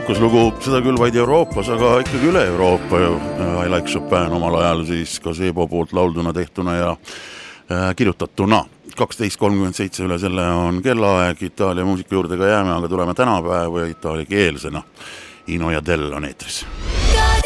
arukas lugu, seda küll vaid Euroopas, aga ikkagi üle Euroopa ju. I Like Chopin omal ajal siis ka Seebo poolt laulduna tehtuna ja kirjutatuna. 12.37 üle selle on kellaaeg, Itaalia muusika juurde ka jääme, aga tuleme tänapäeva Itaalia keelsena. Ino ja Del on eetris.